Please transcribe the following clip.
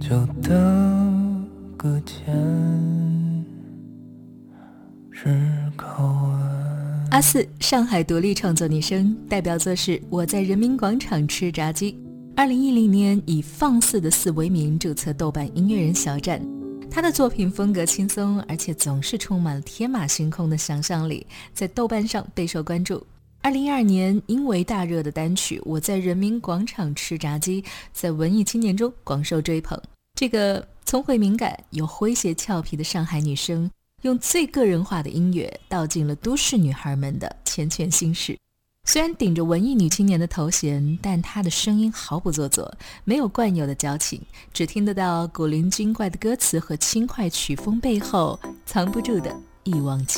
就等搁浅是口吻。 阿四，上海独立创作女生，代表作是《我在人民广场吃炸鸡》。2010年以放肆的四为名注册豆瓣音乐人小站。她的作品风格轻松，而且总是充满了天马行空的想象力，在豆瓣上备受关注。2012年因为大热的单曲《我在人民广场吃炸鸡》在文艺青年中广受追捧。这个聪慧敏感又诙谐俏皮的上海女生，用最个人化的音乐道尽了都市女孩们的缱绻心事。虽然顶着文艺女青年的头衔，但她的声音毫不做作，没有惯有的矫情，只听得到古灵精怪的歌词和轻快曲风背后藏不住的一往情